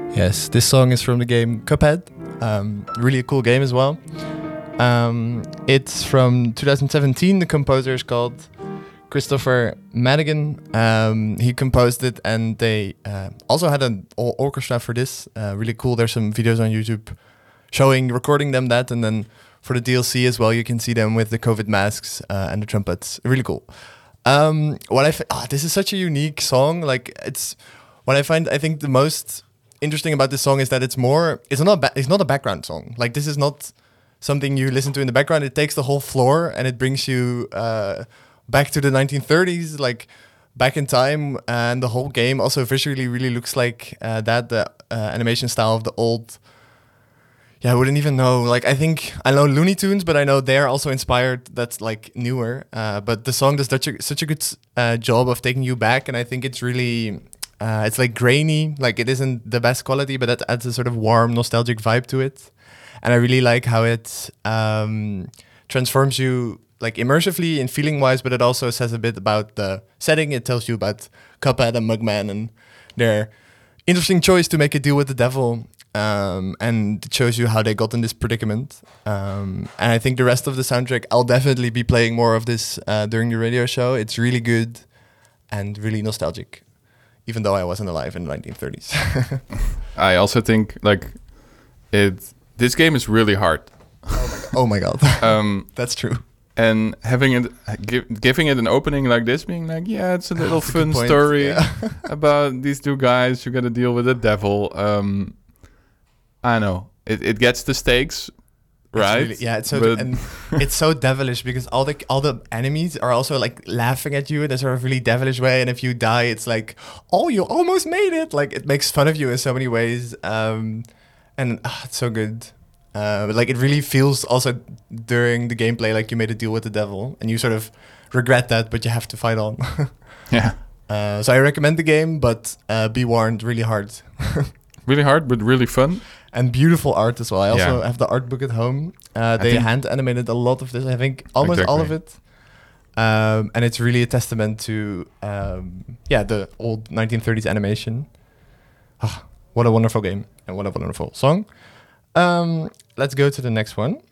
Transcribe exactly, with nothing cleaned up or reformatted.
Yes, this song is from the game Cuphead. Um, really a cool game as well. Um, it's from twenty seventeen. The composer is called Christopher Madigan. Um, he composed it, and they uh, also had an or- orchestra for this. Uh, really cool. There's some videos on YouTube showing, recording them that, and then for the D L C as well, you can see them with the COVID masks uh, and the trumpets. Really cool. Um, what I f- ah, this is such a unique song. Like it's what I find. I think the most interesting about this song is that it's more. It's not. Ba- it's not a background song. Like this is not something you listen to in the background. It takes the whole floor and it brings you uh, back to the nineteen thirties, like back in time. And the whole game also visually really looks like uh, that the uh, animation style of the old. Yeah, I wouldn't even know. Like, I think I know Looney Tunes, but I know they're also inspired. That's like newer. Uh, but the song does such a, such a good uh, job of taking you back, and I think it's really, uh, it's like grainy. Like it isn't the best quality, but that adds a sort of warm, nostalgic vibe to it. And I really like how it um, transforms you like immersively in feeling wise, but it also says a bit about the setting. It tells you about Cuphead and Mugman and their interesting choice to make a deal with the devil. Um, and it shows you how they got in this predicament. Um, and I think the rest of the soundtrack, I'll definitely be playing more of this uh, during the radio show. It's really good and really nostalgic, even though I wasn't alive in the nineteen thirties. I also think like it. This game is really hard. Oh my god! Oh my god. um, That's true. And having it, give, giving it an opening like this, being like, yeah, it's a little That's fun a story yeah. about these two guys who got to deal with the devil. Um, I know it, it gets the stakes, right? It's really, yeah, it's so But and it's so devilish because all the all the enemies are also like laughing at you in a sort of really devilish way. And if you die, it's like, oh, you almost made it. Like it makes fun of you in so many ways. Um, and uh, it's so good. Uh, but like it really feels also during the gameplay like you made a deal with the devil, and you sort of regret that, but you have to fight on. yeah, uh, so I recommend the game, but uh, be warned, really hard. really hard, but really fun. And beautiful art as well. I also Yeah. have the art book at home. Uh, they think- hand animated a lot of this. I think almost all of Exactly. it. Um, and it's really a testament to um, yeah the old nineteen thirties animation. Ah, what a wonderful game and what a wonderful song. Um, let's go to the next one.